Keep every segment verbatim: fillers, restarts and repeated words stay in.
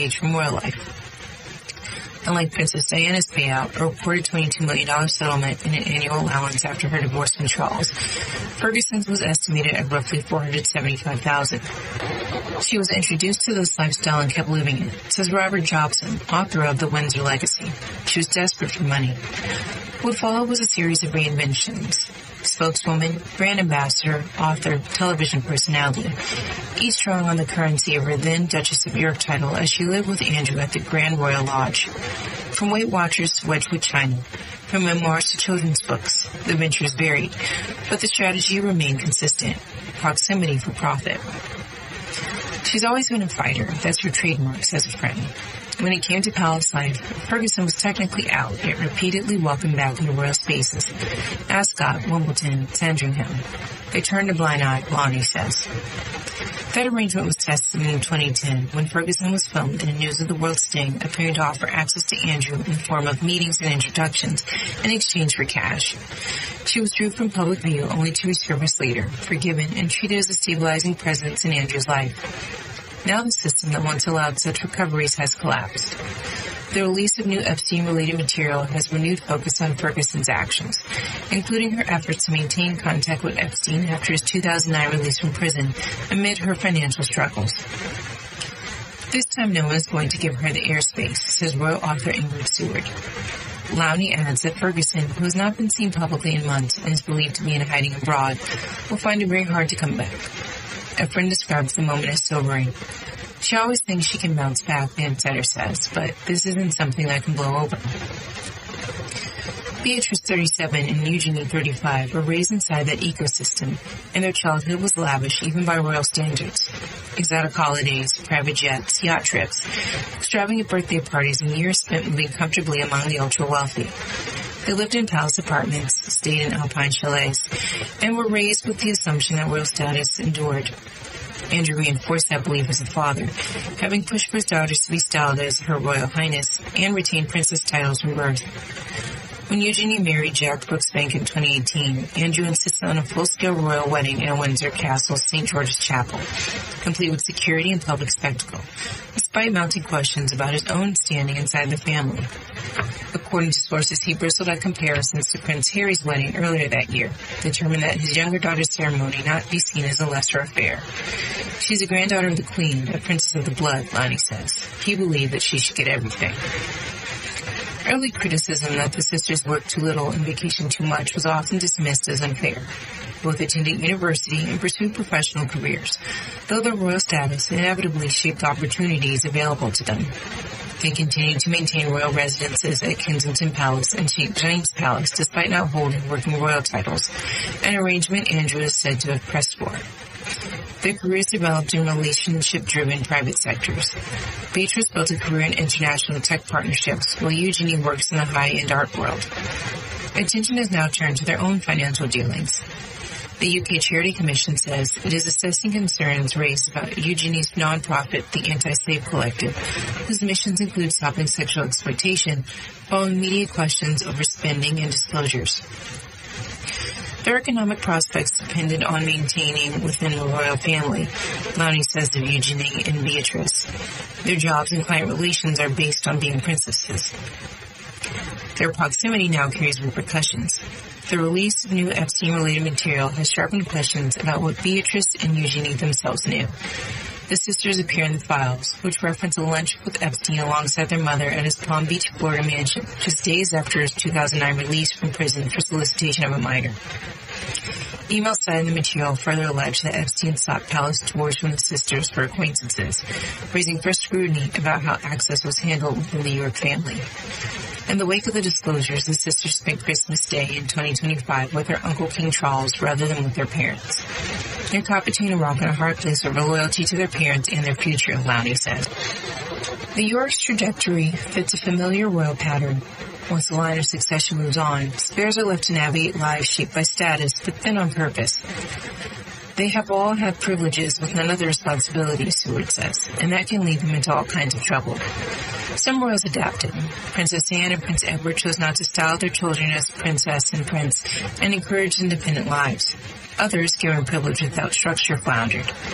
from royal life. Unlike Princess Diana's payout, a reported twenty-two million dollars settlement and an annual allowance after her divorce from Charles, Ferguson's was estimated at roughly four hundred seventy-five thousand dollars. She was introduced to this lifestyle and kept living it, says Robert Jobson, author of The Windsor Legacy. She was desperate for money. What followed was a series of reinventions. Spokeswoman, brand ambassador, author, television personality, each drawing on the currency of her then Duchess of York title as she lived with Andrew at the Grand Royal Lodge. From Weight Watchers to Wedgwood China, from memoirs to children's books, the ventures varied, but the strategy remained consistent: proximity for profit. She's always been a fighter. That's her trademark, says a friend. When it came to palace life, Ferguson was technically out, yet repeatedly welcomed back into royal spaces. Ascot, Wimbledon, Sandringham. They turned a blind eye, Lonnie says. That arrangement was tested in twenty ten when Ferguson was filmed in a News of the World sting, appearing to offer access to Andrew in the form of meetings and introductions in exchange for cash. She withdrew from public view only to resurface later, forgiven and treated as a stabilizing presence in Andrew's life. Now the system that once allowed such recoveries has collapsed. The release of new Epstein-related material has renewed focus on Ferguson's actions, including her efforts to maintain contact with Epstein after his two thousand nine release from prison amid her financial struggles. This time no one is going to give her the airspace, says royal author Ingrid Seward. Lowney adds that Ferguson, who has not been seen publicly in months and is believed to be in hiding abroad, will find it very hard to come back. A friend describes the moment as sobering. She always thinks she can bounce back, the insider says, but this isn't something that can blow over. Beatrice, thirty-seven, and Eugenie, thirty-five, were raised inside that ecosystem, and their childhood was lavish even by royal standards. Exotic holidays, private jets, yacht trips, extravagant birthday parties, and years spent living comfortably among the ultra-wealthy. They lived in palace apartments, stayed in alpine chalets, and were raised with the assumption that royal status endured. Andrew reinforced that belief as a father, having pushed for his daughters to be styled as Her Royal Highness and retain princess titles from birth. When Eugenie married Jack Brooksbank in twenty eighteen, Andrew insisted on a full-scale royal wedding at Windsor Castle's Saint George's Chapel, complete with security and public spectacle, despite mounting questions about his own standing inside the family. According to sources, he bristled at comparisons to Prince Harry's wedding earlier that year, determined that his younger daughter's ceremony not be seen as a lesser affair. She's a granddaughter of the Queen, a princess of the blood, Lonnie says. He believed that she should get everything. Early criticism that the sisters worked too little and vacationed too much was often dismissed as unfair. Both attended university and pursued professional careers, though their royal status inevitably shaped opportunities available to them. They continued to maintain royal residences at Kensington Palace and Saint James Palace despite not holding working royal titles, an arrangement Andrew is said to have pressed for. Their careers developed in relationship-driven private sectors. Beatrice built a career in international tech partnerships, while Eugenie works in the high-end art world. Attention is now turned to their own financial dealings. The U K Charity Commission says it is assessing concerns raised about Eugenie's non-profit, the Anti-Slave Collective, whose missions include stopping sexual exploitation, following media questions over spending and disclosures. Their economic prospects depended on maintaining within the royal family, Lowney says of Eugenie and Beatrice. Their jobs and client relations are based on being princesses. Their proximity now carries repercussions. The release of new Epstein-related material has sharpened questions about what Beatrice and Eugenie themselves knew. The sisters appear in the files, which reference a lunch with Epstein alongside their mother at his Palm Beach, Florida mansion, just days after his two thousand nine release from prison for solicitation of a minor. Emails cited in the material further allege that Epstein sought palace tours from the sisters for acquaintances, raising first scrutiny about how access was handled within the York family. In the wake of the disclosures, the sisters spent Christmas Day in twenty twenty-five with their Uncle King Charles rather than with their parents. They're caught between a rock and a hard place over loyalty to their parents and their future, Lowney said. The York's trajectory fits a familiar royal pattern. Once the line of succession moves on, spares are left to navigate lives shaped by status, but then on purpose. They have all had privileges with none of the responsibilities, Seward says, and that can lead them into all kinds of trouble. Some royals adapted. Princess Anne and Prince Edward chose not to style their children as princess and prince and encouraged independent lives. Others, given privilege without structure, floundered.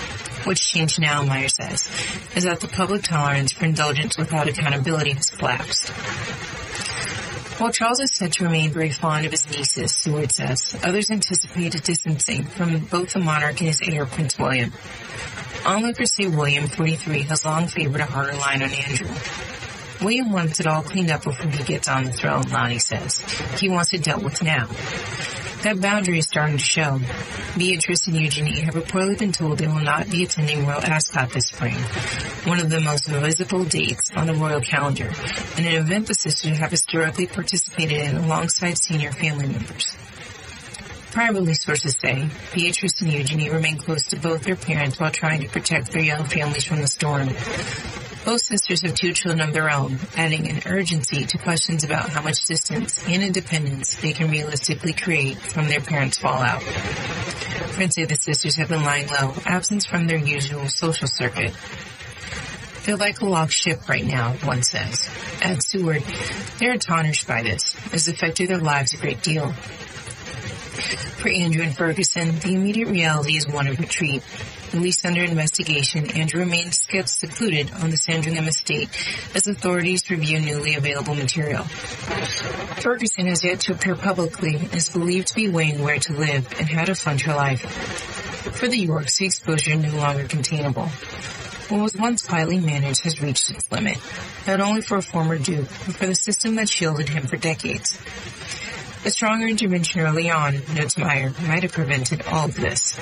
What's changed now, Meyer says, is that the public tolerance for indulgence without accountability has collapsed. While Charles is said to remain very fond of his nieces, Seward says, others anticipate a distancing from both the monarch and his heir, Prince William. Onlookers say William, forty-three, has long favored a harder line on Andrew. William wants it all cleaned up before he gets on the throne, Lonnie says. He wants it dealt with now. That boundary is starting to show. Beatrice and Eugenie have reportedly been told they will not be attending Royal Ascot this spring, one of the most visible dates on the royal calendar, and an event the sisters have historically participated in alongside senior family members. Privately, sources say, Beatrice and Eugenie remain close to both their parents while trying to protect their young families from the storm. Both sisters have two children of their own, adding an urgency to questions about how much distance and independence they can realistically create from their parents' fallout. Friends say the sisters have been lying low, absent from their usual social circuit. They're like a locked ship right now, one says. At Seward, they are tarnished by this. It's affected their lives a great deal. For Andrew and Ferguson, the immediate reality is one of retreat. Released under investigation, Andrew remains kept secluded on the Sandringham estate as authorities review newly available material. Ferguson has yet to appear publicly and is believed to be weighing where to live and how to fund her life. For the Yorks, the exposure is no longer containable. What was once quietly managed has reached its limit, not only for a former duke, but for the system that shielded him for decades. A stronger intervention early on, notes Meyer, might have prevented all of this.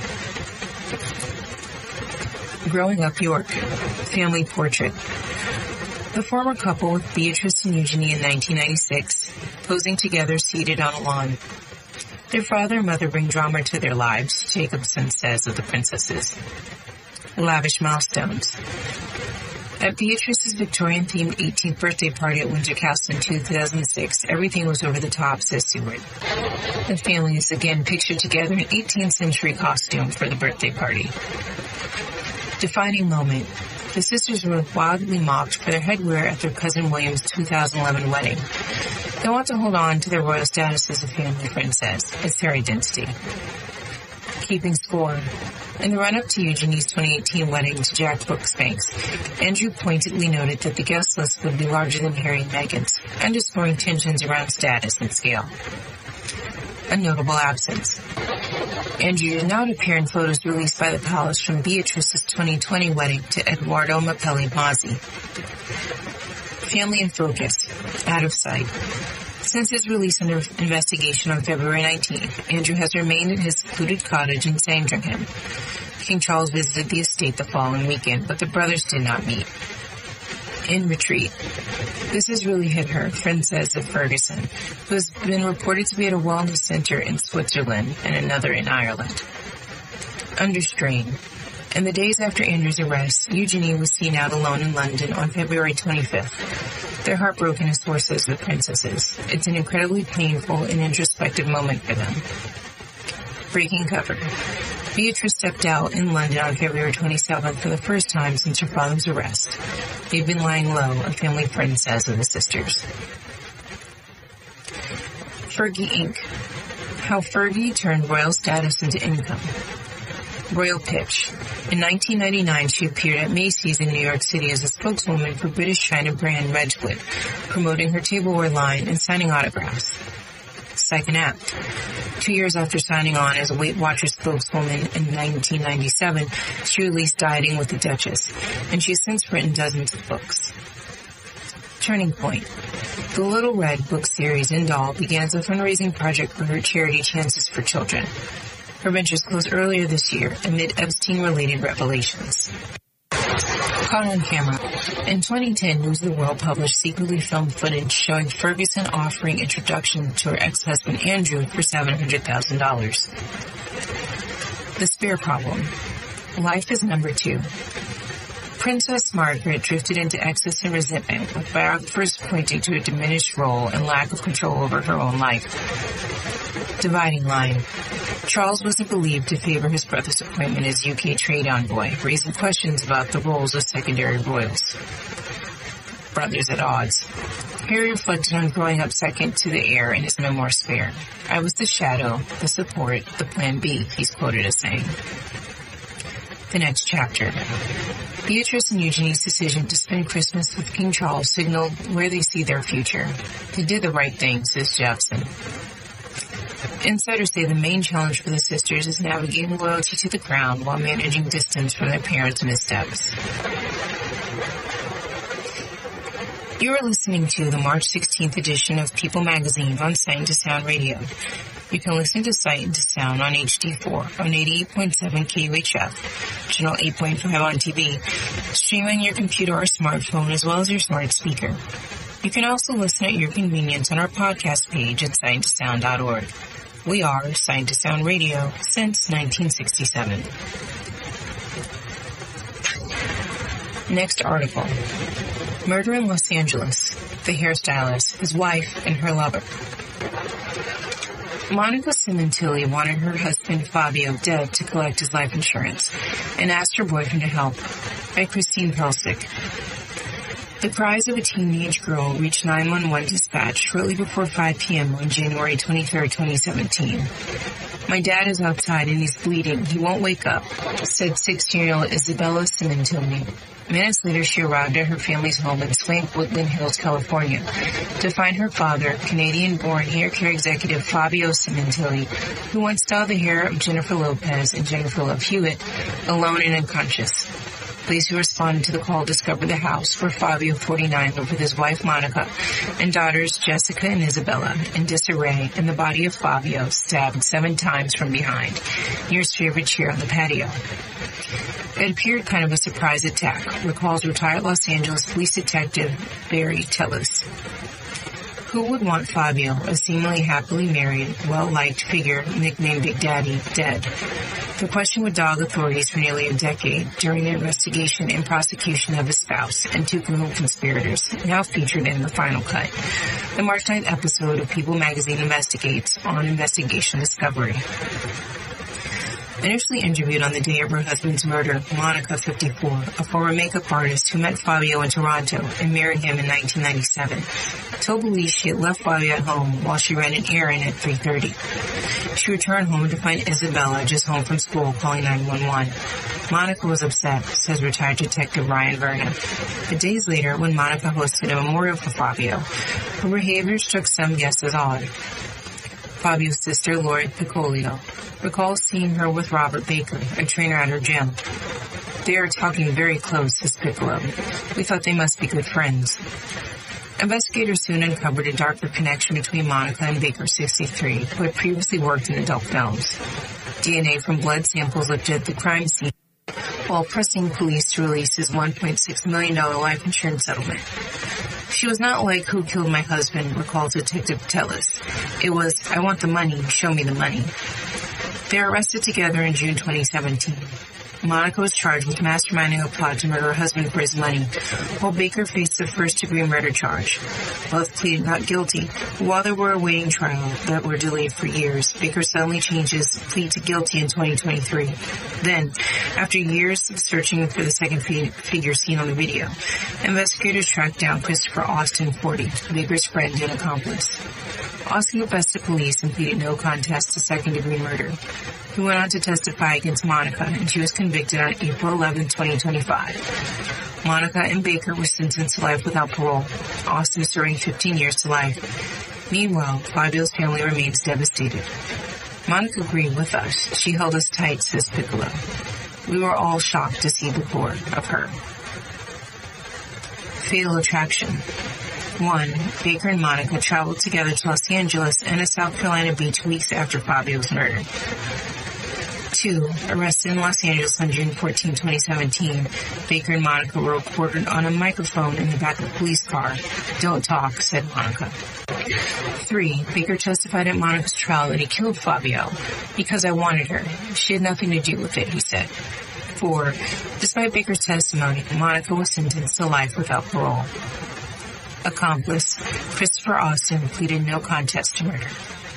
Growing up York, family portrait. The former couple with Beatrice and Eugenie in nineteen ninety-six, posing together seated on a lawn. Their father and mother bring drama to their lives, Jacobson says of the princesses. Lavish milestones. At Beatrice's Victorian-themed eighteenth birthday party at Windsor Castle in two thousand six, everything was over the top, says Seward. The family is again pictured together in eighteenth century costume for the birthday party. Defining moment. The sisters were wildly mocked for their headwear at their cousin William's two thousand eleven wedding. They want to hold on to their royal status as a family, friend says. It's their identity. Keeping score. In the run-up to Eugenie's twenty eighteen wedding to Jack Brooksbanks, Andrew pointedly noted that the guest list would be larger than Harry and Meghan's, underscoring tensions around status and scale. A notable absence. Andrew did not appear in photos released by the palace from Beatrice's twenty twenty wedding to Edoardo Mapelli Mozzi. Family in focus. Out of sight. Since his release under investigation on February nineteenth, Andrew has remained in his secluded cottage in Sandringham. King Charles visited the estate the following weekend, but the brothers did not meet. In retreat. This has really hit her, friend says of Ferguson, who has been reported to be at a wellness center in Switzerland and another in Ireland. Under strain. In the days after Andrew's arrest, Eugenie was seen out alone in London on February twenty-fifth. They're heartbroken as sources with princesses. It's an incredibly painful and introspective moment for them. Breaking cover. Beatrice stepped out in London on February twenty-seventh for the first time since her father's arrest. They've been lying low, a family friend says of the sisters. Fergie Incorporated. How Fergie turned royal status into income. Royal pitch. In nineteen ninety-nine, she appeared at Macy's in New York City as a spokeswoman for British China brand Wedgwood, promoting her tableware line and signing autographs. Second act. Two years after signing on as a Weight Watchers spokeswoman in nineteen ninety-seven, she released Dieting with the Duchess, and she has since written dozens of books. Turning point. The Little Red book series in Doll began as a fundraising project for her charity Chances for Children. Her ventures closed earlier this year amid Epstein-related revelations. Caught on camera. In twenty ten, News of the World published secretly filmed footage showing Ferguson offering introduction to her ex-husband Andrew for seven hundred thousand dollars. The Spare Problem. Life is number two. Princess Margaret drifted into excess and resentment, with biographers pointing to a diminished role and lack of control over her own life. Dividing line. Charles wasn't believed to favor his brother's appointment as U K trade envoy, raising questions about the roles of secondary royals. Brothers at odds. Harry reflected on growing up second to the heir in his memoir Spare. I was the shadow, the support, the plan B, he's quoted as saying. the next chapter. Beatrice and Eugenie's decision to spend Christmas with King Charles signaled where they see their future. They did the right thing, says Jepson. Insiders say the main challenge for the sisters is navigating loyalty to the crown while managing distance from their parents' missteps. You are listening to the March sixteenth edition of People Magazine on Sight to Sound Radio. You can listen to Sight to Sound on H D four on eighty-eight point seven K U H F, channel eight point five on T V, stream on your computer or smartphone as well as your smart speaker. You can also listen at your convenience on our podcast page at sight to sound dot org. We are Sight to Sound Radio since nineteen sixty-seven. Next article. Murder in Los Angeles. The hairstylist, his wife, and her lover. Monica Simontilli wanted her husband Fabio dead to collect his life insurance and asked her boyfriend to help. By Christine Pelsick. The cries of a teenage girl reached nine one one dispatch shortly before five p.m. on January twenty-third, twenty seventeen. My dad is outside and he's bleeding. He won't wake up, said sixteen-year-old Isabella Simontilli. Minutes later, she arrived at her family's home in Swank, Woodland Hills, California, to find her father, Canadian-born hair care executive Fabio Simontilli, who once styled the hair of Jennifer Lopez and Jennifer Love Hewitt, alone and unconscious. Police who responded to the call discovered the house where Fabio, forty-nine, lived with his wife Monica and daughters Jessica and Isabella in disarray, and the body of Fabio stabbed seven times from behind, near his favorite chair on the patio. It appeared kind of a surprise attack, recalls retired Los Angeles police detective Barry Tellis. Who would want Fabio, a seemingly happily married, well-liked figure nicknamed Big Daddy, dead? The question would dog authorities for nearly a decade during the investigation and prosecution of his spouse and two conspirators, now featured in the final cut. The March ninth episode of People Magazine investigates on Investigation Discovery. Initially interviewed on the day of her husband's murder, Monica, fifty-four, a former makeup artist who met Fabio in Toronto and married him in nineteen ninety-seven, told police she had left Fabio at home while she ran an errand at three thirty. She returned home to find Isabella just home from school calling nine one one. Monica was upset, says retired detective Ryan Vernon. But days later, when Monica hosted a memorial for Fabio, her behavior struck some guests as odd. Fabio's sister, Lori Piccolio, recalls seeing her with Robert Baker, a trainer at her gym. They are talking very close, says Piccolo. We thought they must be good friends. Investigators soon uncovered a darker connection between Monica and Baker, sixty-three, who had previously worked in adult films. D N A from blood samples looked at the crime scene, while pressing police to release his one point six million dollars life insurance settlement. She was not like Who Killed My Husband, recalls Detective Tellis. It was, I want the money, show me the money. They were arrested together in June twenty seventeen. Monica was charged with masterminding a plot to murder her husband for his money, while Baker faced the first-degree murder charge. Both pleaded not guilty. While they were awaiting trial that were delayed for years, Baker suddenly changed his plea to guilty in twenty twenty-three. Then, after years of searching for the second fi- figure seen on the video, investigators tracked down Christopher Austin, forty, Baker's friend and accomplice. Austin confessed to police and pleaded no contest to second-degree murder. He went on to testify against Monica, and she was convicted on April eleventh, twenty twenty-five. Monica and Baker were sentenced to life without parole, Austin serving fifteen years to life. Meanwhile, Fabio's family remains devastated. Monica agreed with us. She held us tight, says Piccolo. We were all shocked to see the core of her. Fatal attraction. One, Baker and Monica traveled together to Los Angeles and a South Carolina beach weeks after Fabio's murder. Two, arrested in Los Angeles on June fourteenth, twenty seventeen, Baker and Monica were recorded on a microphone in the back of a police car. Don't talk, said Monica. Three, Baker testified at Monica's trial that he killed Fabio because I wanted her. She had nothing to do with it, he said. Four, despite Baker's testimony, Monica was sentenced to life without parole. Accomplice, Christopher Austin, pleaded no contest to murder.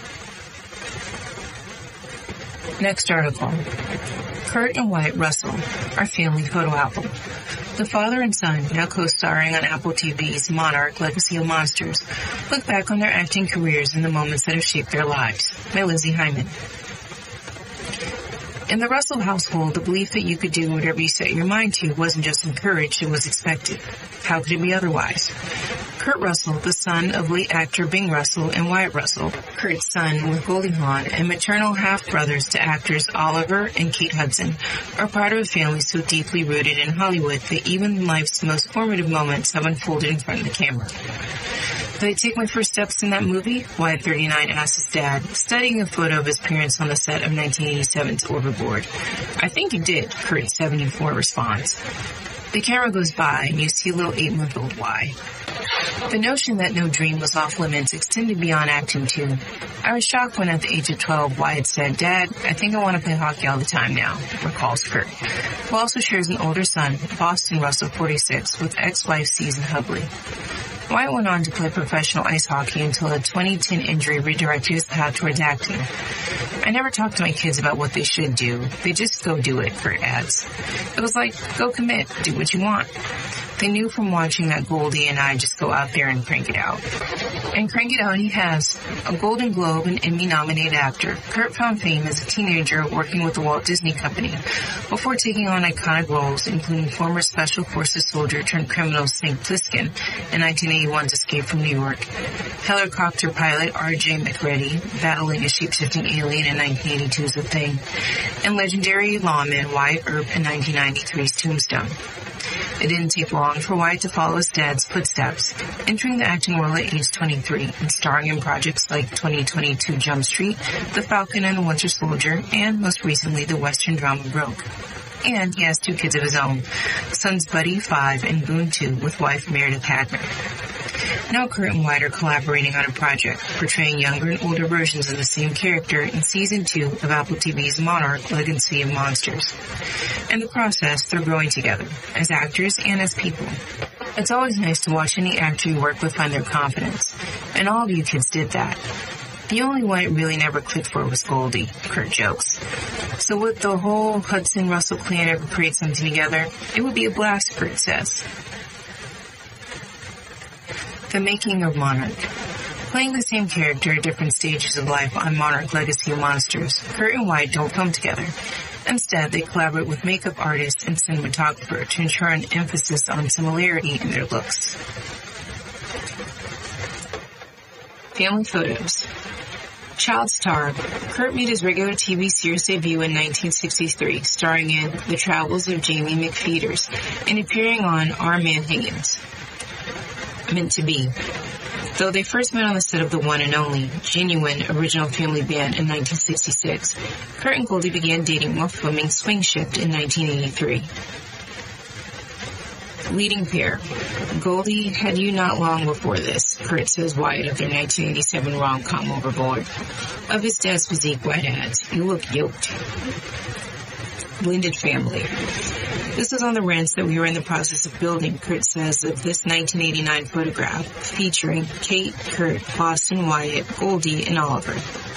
Next article. Kurt and Wyatt Russell, our family photo album. The father and son, now co-starring on Apple T V's Monarch Legacy of Monsters, look back on their acting careers and the moments that have shaped their lives. By Lizzie Hyman. In the Russell household, the belief that you could do whatever you set your mind to wasn't just encouraged, it was expected. How could it be otherwise? Kurt Russell, the son of late actor Bing Russell and Wyatt Russell, Kurt's son with Goldie Hawn, and maternal half-brothers to actors Oliver and Kate Hudson, are part of a family so deeply rooted in Hollywood that even life's most formative moments have unfolded in front of the camera. Did I take my first steps in that movie? Wyatt, thirty-nine, asked his dad, studying a photo of his parents on the set of nineteen eighty-seven's Overboard. I think you did, Kurt, seventy-four, responds. The camera goes by and you see little eight-month-old Y. The notion that no dream was off limits extended beyond acting too. I was shocked when at the age of twelve, Wyatt said, Dad, I think I want to play hockey all the time now, recalls Kurt, who also shares an older son, Boston Russell, forty-six, with ex-wife Susan Hubley. Wyatt went on to play professional ice hockey until a twenty ten injury redirected his path towards acting. I never talk to my kids about what they should do. They just go do it, Kurt adds. It was like, go commit, do what you want. They knew from watching that Goldie and I just go out there and crank it out. And crank it out he has. A Golden Globe and Emmy-nominated actor, Kurt found fame as a teenager working with the Walt Disney Company before taking on iconic roles, including former Special Forces soldier turned criminal Snake Plissken in nineteen eighty-one's Escape from New York, helicopter pilot R J McReady battling a shape-shifting alien in nineteen eighty-two's The Thing, and legendary lawman Wyatt Earp in nineteen ninety-three's Tombstone. It didn't take long for Wyatt to follow his dad's footsteps, entering the acting world at age twenty-three and starring in projects like twenty twenty-two Jump Street, The Falcon and the Winter Soldier, and most recently the Western drama Broke. And he has two kids of his own, sons Buddy, five, and Boone, two, with wife Meredith Hadner. Now Kurt and Wyatt are collaborating on a project, portraying younger and older versions of the same character in Season two of Apple T V's Monarch, Legacy of Monsters. In the process, they're growing together, as actors and as people. It's always nice to watch any actor you work with find their confidence, and all of you kids did that. The only one it really never clicked for was Goldie, Kurt jokes. So would the whole Hudson-Russell clan ever create something together? It would be a blast, Kurt says. The making of Monarch. Playing the same character at different stages of life on Monarch Legacy of Monsters, Kurt and Wyatt don't film together. Instead, they collaborate with makeup artists and cinematographer to ensure an emphasis on similarity in their looks. Family photos. Child star. Kurt made his regular T V series debut in nineteen sixty-three, starring in The Travels of Jamie McPheeters and appearing on Our Man Higgins. Meant to Be. Though they first met on the set of the one and only, genuine original family band in nineteen sixty-six, Kurt and Goldie began dating while filming Swing Shift in nineteen eighty-three. Leading pair. Goldie had you not long before this, Kurt says Wyatt of their nineteen eighty-seven rom-com Overboard. Of his dad's physique, Wyatt adds, you look yoked. Blended family. This is on the rents that we were in the process of building, Kurt says, of this nineteen eighty-nine photograph featuring Kate, Kurt, Boston, Wyatt, Goldie, and Oliver.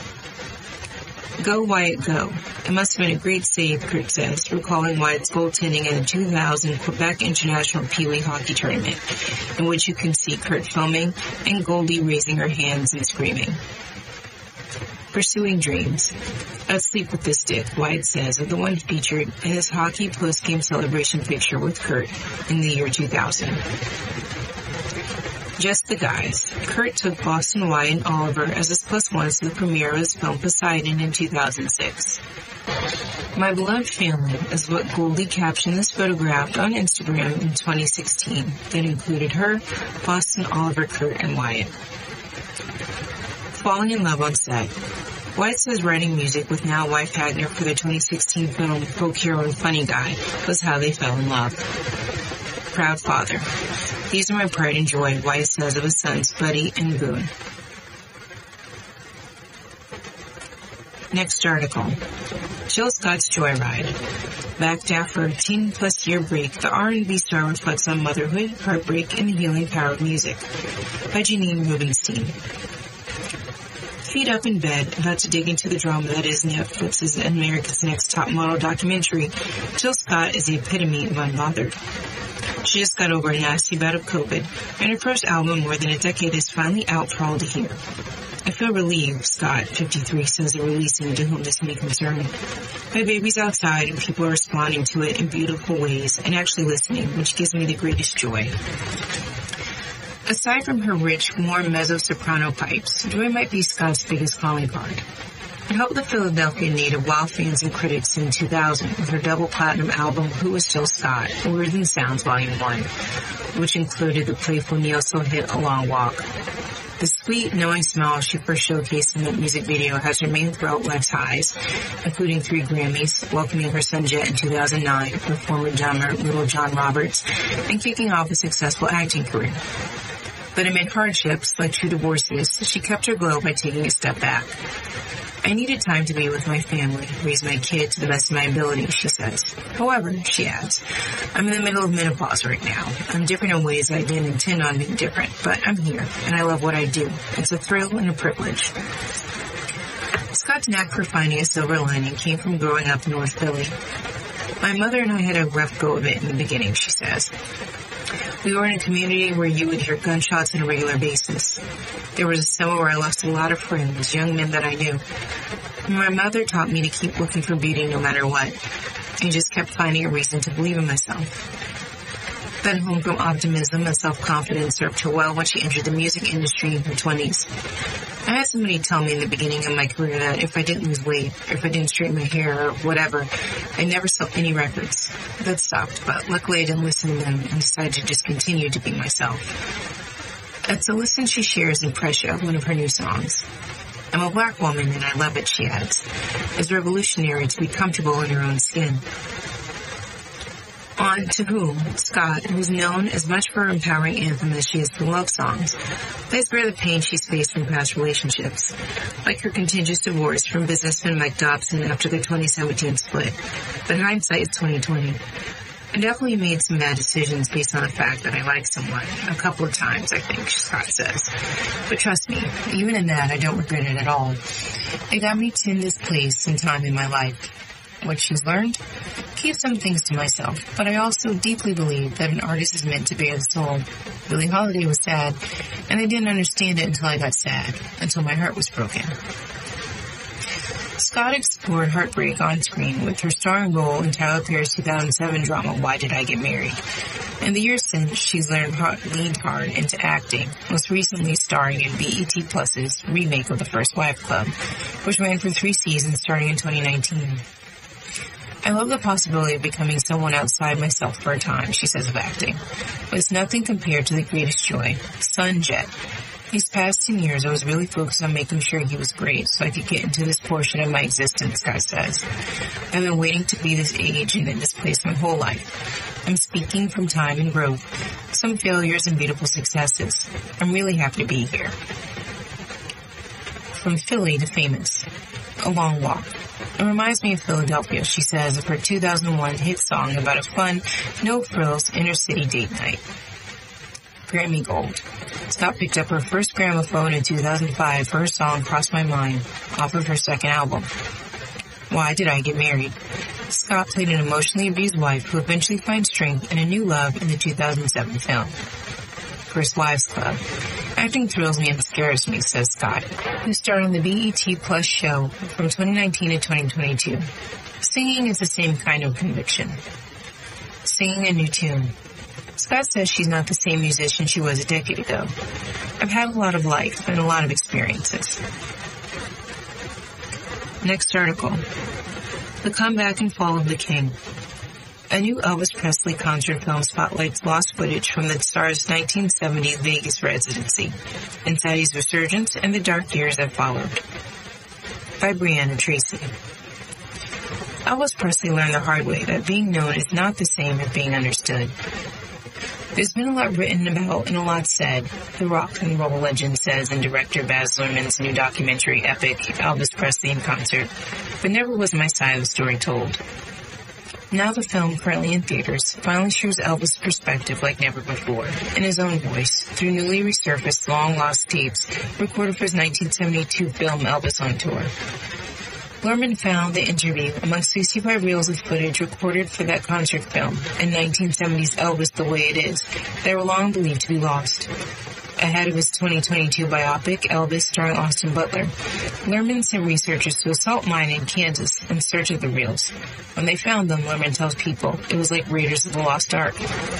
Go, Wyatt, go. It must have been a great save, Kurt says, recalling Wyatt's goaltending in the two thousand Quebec International Pee Wee Hockey Tournament, in which you can see Kurt filming and Goldie raising her hands and screaming. Pursuing Dreams. Asleep with This Dick, Wyatt says, of the one featured in his hockey post-game celebration picture with Kurt in the year two thousand. Just the Guys. Kurt took Boston, Wyatt, and Oliver as his plus ones to the premiere of his film Poseidon in two thousand six. My beloved family is what Goldie captioned this photograph on Instagram in twenty sixteen that included her, Boston, Oliver, Kurt, and Wyatt. Falling in love on set. Wyatt says writing music with now wife Hadner for the twenty sixteen film Folk Hero and Funny Guy was how they fell in love. Proud father. These are my pride and joy, Wyatt says of his sons Buddy and Boone. Next article. Jill Scott's Joyride. Backed after a teen-plus year break, the R and B star reflects on motherhood, heartbreak, and the healing power of music. By Janine Rubenstein. Feet up in bed, about to dig into the drama that is Netflix's America's Next Top Model documentary, Jill Scott is the epitome of unbothered. She just got over a nasty bout of COVID, and her first album, More Than a Decade, is finally out for all to hear. I feel relieved, Scott, fifty-three, says the releasing to whom this may concern. My baby's outside and people are responding to it in beautiful ways and actually listening, which gives me the greatest joy. Aside from her rich, warm mezzo-soprano pipes, Joy might be Scott's biggest calling card. It helped the Philadelphia native wow fans and critics in two thousand with her double platinum album, Who Was Still Scott, Words and Sounds Volume one, which included the playful neo-soul hit A Long Walk. The sweet, knowing smile she first showcased in the music video has remained throughout life's highs, including three Grammys, welcoming her son Jet in two thousand nine, her former drummer Little John Roberts, and kicking off a successful acting career. But amid hardships, like two divorces, she kept her glow by taking a step back. I needed time to be with my family, raise my kid to the best of my ability, she says. However, she adds, I'm in the middle of menopause right now. I'm different in ways I didn't intend on being different, but I'm here, and I love what I do. It's a thrill and a privilege. Scott's knack for finding a silver lining came from growing up in North Philly. My mother and I had a rough go of it in the beginning, she says. We were in a community where you would hear gunshots on a regular basis. There was a summer where I lost a lot of friends, young men that I knew. My mother taught me to keep looking for beauty no matter what. I just kept finding a reason to believe in myself. That homegrown optimism and self-confidence served her well when she entered the music industry in her twenties. I had somebody tell me in the beginning of my career that if I didn't lose weight, or if I didn't straighten my hair, or whatever, I never sold any records. That sucked, but luckily I didn't listen to them and decided to just continue to be myself. It's a listen she shares in Pressure, one of her new songs. I'm a black woman and I love it, she adds. It's revolutionary to be comfortable in your own skin. On To Whom, Scott, who's known as much for her empowering anthem as she is for love songs, lays bare the pain she's faced from past relationships, like her contentious divorce from businessman Mike Dobson after their twenty seventeen split. But hindsight is twenty twenty. I definitely made some bad decisions based on the fact that I liked someone. A couple of times, I think, Scott says. But trust me, even in that, I don't regret it at all. It got me to this place and time in my life. What she's learned? Keep some things to myself, but I also deeply believe that an artist is meant to bear the soul. Billie Holiday was sad, and I didn't understand it until I got sad, until my heart was broken. Scott explored heartbreak on screen with her starring role in Tyler Perry's two thousand seven drama, Why Did I Get Married? In the years since, she's learned hard, leaned hard into acting, most recently starring in B E T Plus's remake of The First Wife Club, which ran for three seasons starting in twenty nineteen. I love the possibility of becoming someone outside myself for a time, she says of acting. But it's nothing compared to the greatest joy, son Jet. These past ten years, I was really focused on making sure he was great so I could get into this portion of my existence, Scott says. I've been waiting to be this age and in this place my whole life. I'm speaking from time and growth, some failures and beautiful successes. I'm really happy to be here. From Philly to famous, A Long Walk. It reminds me of Philadelphia, she says, of her two thousand one hit song about a fun, no-frills inner-city date night. Grammy Gold. Scott picked up her first gramophone in two thousand five for her song Cross My Mind, off of her second album. Why Did I Get Married? Scott played an emotionally abused wife who eventually finds strength and a new love in the two thousand seven film. First Wives Club. Acting thrills me and scares me, says Scott, who starred on the B E T Plus show from twenty nineteen to twenty twenty-two. Singing is the same kind of conviction. Singing a new tune. Scott says she's not the same musician she was a decade ago. I've had a lot of life and a lot of experiences. Next article. The Comeback and Fall of the King. A new Elvis Presley concert film spotlights lost footage from the star's nineteen seventies Vegas residency, inside his resurgence and the dark years that followed. By Brianna Tracy. Elvis Presley learned the hard way that being known is not the same as being understood. There's been a lot written about and a lot said, the rock and roll legend says in director Baz Luhrmann's new documentary epic, Elvis Presley in Concert, but never was my side of the story told. Now the film, currently in theaters, finally shows Elvis' perspective like never before, in his own voice, through newly resurfaced long-lost tapes recorded for his nineteen seventy-two film Elvis on Tour. Lerman found the interview among sixty-five reels of footage recorded for that concert film and nineteen seventies Elvis The Way It Is that were long believed to be lost. Ahead of his twenty twenty-two biopic, Elvis, starring Austin Butler, Lerman sent researchers to a salt mine in Kansas in search of the reels. When they found them, Lerman tells People, it was like Raiders of the Lost Ark.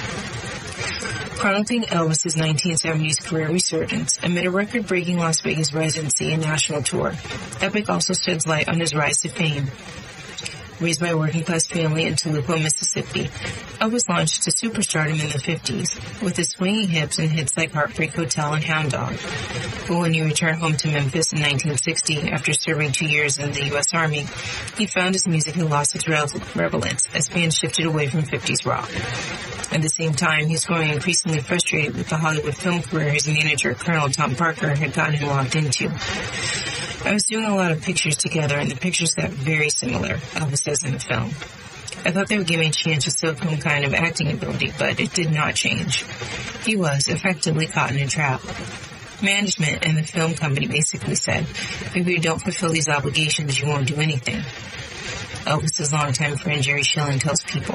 Chronicling Elvis's nineteen seventies career resurgence amid a record-breaking Las Vegas residency and national tour, Epic also sheds light on his rise to fame. Raised by a working-class family in Toluca, Mississippi, Elvis launched to superstardom in the fifties with his swinging hips and hits like Heartbreak Hotel and Hound Dog. But when he returned home to Memphis in nineteen sixty after serving two years in the U S Army, he found his music had lost its relevance as fans shifted away from fifties rock. At the same time, he was growing increasingly frustrated with the Hollywood film career his manager, Colonel Tom Parker, had gotten him locked into. I was doing a lot of pictures together, and the pictures got very similar, Elvis says in the film. I thought they would give me a chance to show some kind of acting ability, but it did not change. He was effectively caught in a trap. Management and the film company basically said, if you don't fulfill these obligations, you won't do anything. Elvis's longtime friend Jerry Schilling tells People.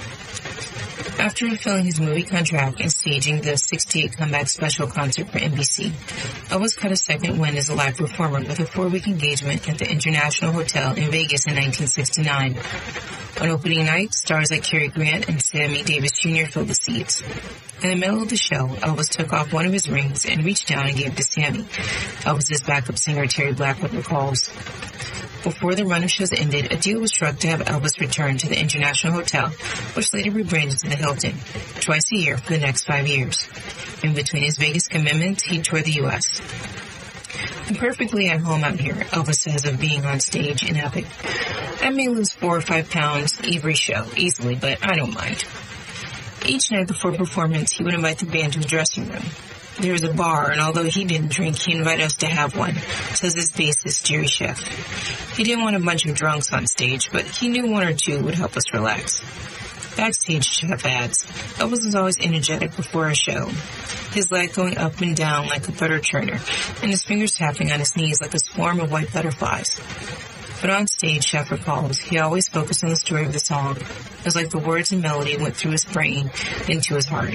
After fulfilling his movie contract and staging the sixty-eight comeback special concert for N B C, Elvis cut a second wind as a live performer with a four-week engagement at the International Hotel in Vegas in nineteen sixty-nine. On opening night, stars like Cary Grant and Sammy Davis Junior filled the seats. In the middle of the show, Elvis took off one of his rings and reached down and gave it to Sammy. Elvis's backup singer Terry Blackwood recalls. Before the run of shows ended, a deal was struck to have Elvis return to the International Hotel, which later rebranded to the Hilton, twice a year for the next five years. In between his Vegas commitments, he toured the U S I'm perfectly at home out here, Elvis says of being on stage in Epic. I may lose four or five pounds every show, easily, but I don't mind. Each night before performance, he would invite the band to the dressing room. There was a bar, and although he didn't drink, he invited us to have one, says his bassist, Jerry Sheff. He didn't want a bunch of drunks on stage, but he knew one or two would help us relax. Backstage, Sheff adds, Elvis was always energetic before a show, his leg going up and down like a butter churner, and his fingers tapping on his knees like a swarm of white butterflies. But on stage, Sheff recalls, he always focused on the story of the song. It was like the words and melody went through his brain into his heart.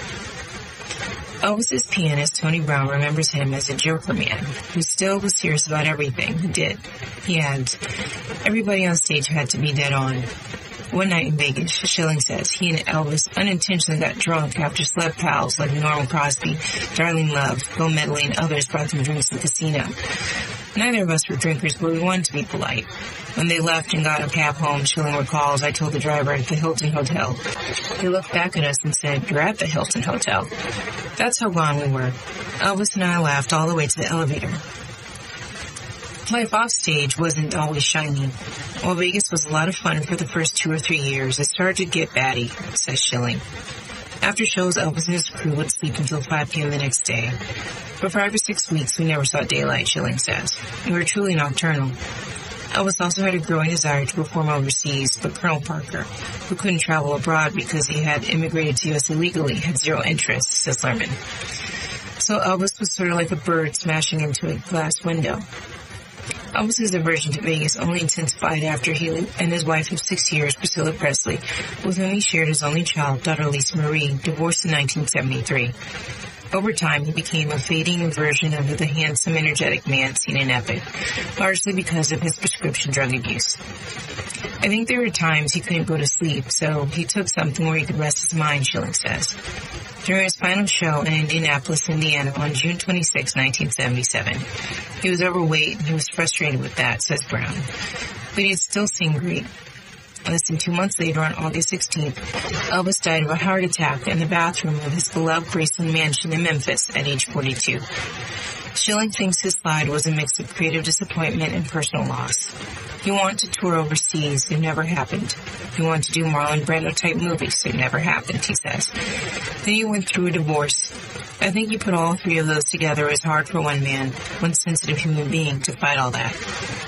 Elvis's pianist, Tony Brown, remembers him as a joker man who still was serious about everything he did. He adds, everybody on stage had to be dead on. One night in Vegas, Schilling says, he and Elvis unintentionally got drunk after celeb pals like Norman Crosby, Darlene Love, Bill Medley, and others brought them drinks at the casino. Neither of us were drinkers, but we wanted to be polite. When they left and got a cab home, Schilling recalls, I told the driver at the Hilton Hotel. They looked back at us and said, you're at the Hilton Hotel. That's how gone we were. Elvis and I laughed all the way to the elevator. Life off stage wasn't always shiny. While Vegas was a lot of fun for the first two or three years, it started to get batty, says Schilling. After shows, Elvis and his crew would sleep until five p.m. the next day. For five or six weeks, we never saw daylight, Schilling says. We were truly nocturnal. Elvis also had a growing desire to perform overseas, but Colonel Parker, who couldn't travel abroad because he had immigrated to the U S illegally, had zero interest, says Lerman. So Elvis was sort of like a bird smashing into a glass window. Elvis's aversion to Vegas only intensified after he and his wife of six years, Priscilla Presley, with whom he shared his only child, daughter Lisa Marie, divorced in nineteen seventy-three. Over time, he became a fading version of the handsome, energetic man seen in Epic, largely because of his prescription drug abuse. I think there were times he couldn't go to sleep, so he took something where he could rest his mind, Schilling says. During his final show in Indianapolis, Indiana on June twenty-sixth, nineteen seventy-seven, he was overweight and he was frustrated with that, says Brown. But he had still seen great. Less than two months later, on August sixteenth, Elvis died of a heart attack in the bathroom of his beloved Graceland mansion in Memphis at age forty-two. Schilling thinks his slide was a mix of creative disappointment and personal loss. He wanted to tour overseas. It never happened. He wanted to do Marlon Brando-type movies. It never happened, he says. Then he went through a divorce. I think you put all three of those together is hard for one man, one sensitive human being, to fight all that.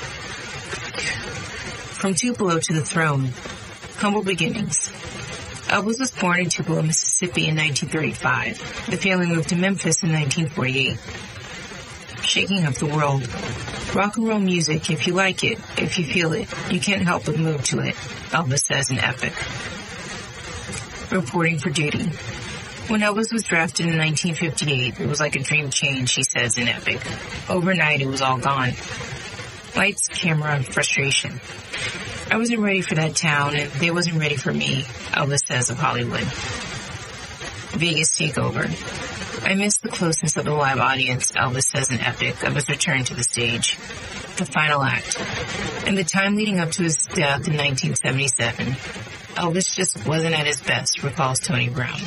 From Tupelo to the throne. Humble beginnings. Elvis was born in Tupelo, Mississippi in nineteen thirty-five. The family moved to Memphis in nineteen forty-eight. Shaking up the world. Rock and roll music, if you like it, if you feel it, you can't help but move to it, Elvis says in Epic. Reporting for duty. When Elvis was drafted in nineteen fifty-eight, it was like a dream change, she says in Epic. Overnight, it was all gone. Lights, camera, frustration. I wasn't ready for that town, and they wasn't ready for me, Elvis says of Hollywood. Vegas takeover. I missed the closeness of the live audience, Elvis says in Epic, of his return to the stage. The final act. And the time leading up to his death in nineteen seventy-seven. Elvis just wasn't at his best, recalls Tony Brown.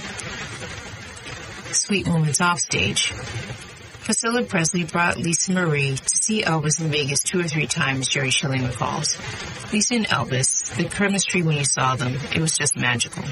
Sweet moments off stage. Priscilla Presley brought Lisa Marie to see Elvis in Vegas two or three times, Jerry Schilling recalls. Lisa and Elvis, the chemistry when you saw them, it was just magical.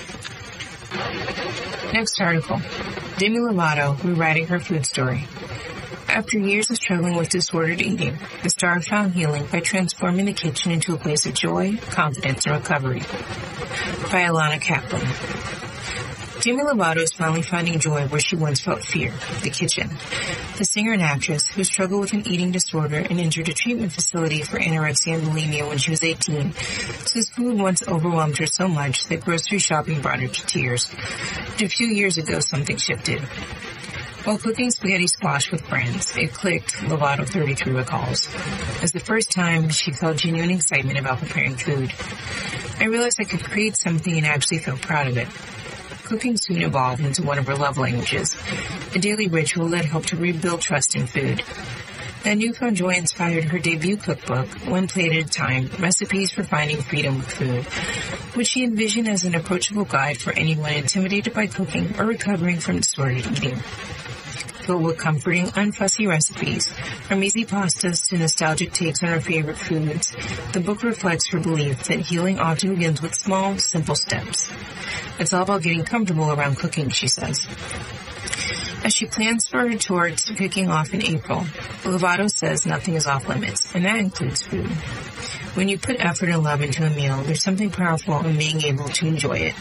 Next article. Demi Lovato rewriting her food story. After years of struggling with disordered eating, the star found healing by transforming the kitchen into a place of joy, confidence, and recovery. By Alana Kaplan. Demi Lovato is finally finding joy where she once felt fear, the kitchen. The singer and actress, who struggled with an eating disorder and entered a treatment facility for anorexia and bulimia when she was eighteen, says food once overwhelmed her so much that grocery shopping brought her to tears. But a few years ago, something shifted. While cooking spaghetti squash with friends, it clicked, Lovato thirty-three recalls. As the first time, she felt genuine excitement about preparing food. I realized I could create something and actually feel proud of it. Cooking soon evolved into one of her love languages, a daily ritual that helped her rebuild trust in food. That newfound joy inspired her debut cookbook, One Plate at a Time, Recipes for Finding Freedom with Food, which she envisioned as an approachable guide for anyone intimidated by cooking or recovering from disordered eating. Filled with comforting, unfussy recipes, from easy pastas to nostalgic takes on her favorite foods, the book reflects her belief that healing often begins with small, simple steps. It's all about getting comfortable around cooking, she says. As she plans for her tour kicking off in April, Lovato says nothing is off limits, and that includes food. When you put effort and love into a meal, there's something powerful in being able to enjoy it.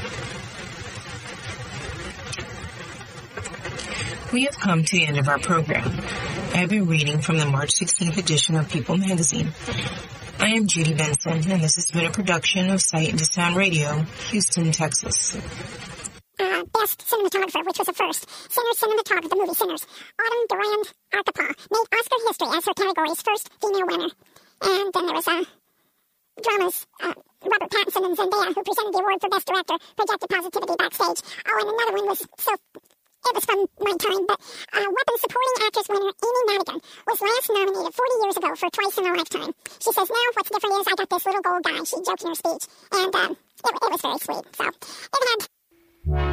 We have come to the end of our program. I have been reading from the March sixteenth edition of People magazine. I am Judy Benson, and this has been a production of Sight and Sound Radio, Houston, Texas. Uh, best cinematographer, which was a first. Singer cinematographer, the movie Sinners. Autumn Durand Arkapaw made Oscar history as her category's first female winner. And then there was uh, dramas, uh, Robert Pattinson and Zendaya, who presented the award for Best Director, projected positivity backstage. Oh, and another one was so... It was from my time, but uh, Weapon Supporting Actress winner Amy Madigan was last nominated forty years ago for Twice in a Lifetime. She says, now what's different is I got this little gold guy, she joked in her speech, and um, it, it was very sweet. So, it had...